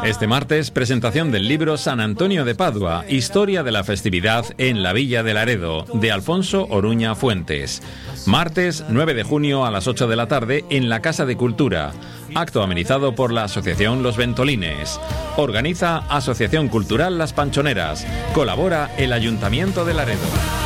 Este martes, presentación del libro San Antonio de Padua, Historia de la festividad en la Villa de Laredo, de Alfonso Oruña Fuentes. Martes 9 de junio a las 8 de la tarde en la Casa de Cultura. Acto amenizado por la Asociación Los Ventolines. Organiza Asociación Cultural Las Panchoneras. Colabora el Ayuntamiento de Laredo.